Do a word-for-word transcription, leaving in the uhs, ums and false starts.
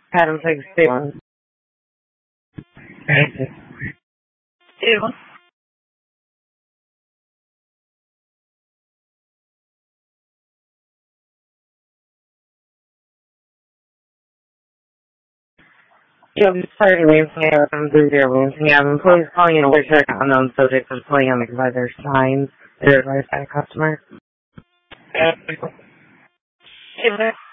Had him take a state one. Two. You'll be sorry, Lansing Avenue, through there, Lansing Avenue. Please calling in a wish check on unknown subject for playing on the provider signs that are advised by a customer. Hey,